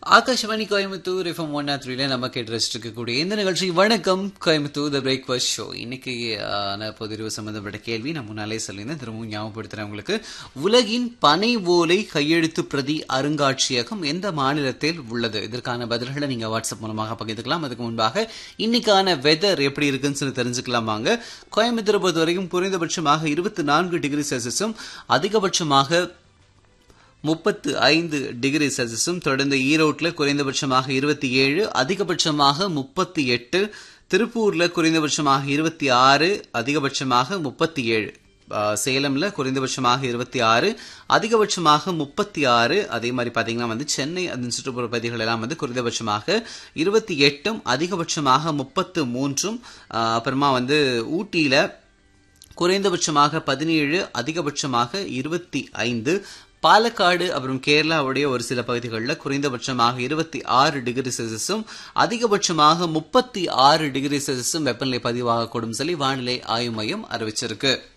Akashvani Coimbatore FM 103 நம்ம கேட்டு ரசிச்சிருக்கக்கூடிய இந்த நிகழ்ச்சி வணக்கம் கோயம்புத்தூர் த பிரேக்ஃபாஸ்ட் ஷோ. இன்னைக்கு பொது சம்பந்தப்பட்ட கேள்வி நான் முன்னாலே சொல்லியிருந்தேன், திரும்பவும் ஞாபகப்படுத்துறேன் உங்களுக்கு. உலகின் பனை ஓலை கையெழுத்து பிரதி அருங்காட்சியகம் எந்த மாநிலத்தில் உள்ளது? இதற்கான பதில்களை நீங்க வாட்ஸ்அப் மூலமாக பகிர்ந்துக்கலாம். அதுக்கு முன்பாக இன்னைக்கான வெதர் எப்படி இருக்குன்னு சொல்லி தெரிஞ்சுக்கலாமாங்க. கோயம்புத்தூரை பொறுத்த வரைக்கும் குறைந்தபட்சமாக 24 டிகிரி செல்சியஸும் அதிகபட்சமாக 35 டிகிரி செல்சியஸும், தொடர்ந்து ஈரோட்டில் குறைந்தபட்சமாக 27, அதிகபட்சமாக 38, திருப்பூர்ல குறைந்தபட்சமாக 26, அதிகபட்சமாக 37, சேலம்ல குறைந்தபட்சமாக 26, அதிகபட்சமாக 36, அதே மாதிரி பாத்தீங்கன்னா சென்னை அதன் சுற்றுப்புற பகுதிகள் எல்லாம் குறைந்தபட்சமாக 28, அதிகபட்சமாக 33, அப்புறமா ஊட்டியில குறைந்தபட்சமாக 17, அதிகபட்சமாக 25, பாலக்காடு அப்புறம் கேரளாவுடைய ஒரு சில பகுதிகளில் குறைந்தபட்சமாக 26 டிகிரி செல்சியஸும் அதிகபட்சமாக 36 டிகிரி செல்சியஸும் வெப்பநிலை பதிவாகக்கூடும் சொல்லி வானிலை ஆய்வு மையம் அறிவிச்சிருக்கு.